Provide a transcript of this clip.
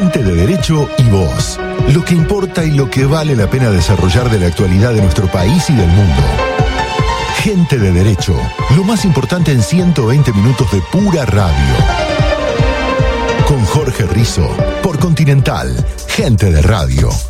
Gente de Derecho y Voz. Lo que importa y lo que vale la pena desarrollar de la actualidad de nuestro país y del mundo. Gente de Derecho. Lo más importante en 120 minutos de pura radio. Con Jorge Rizzo. Por Continental. Gente de Radio.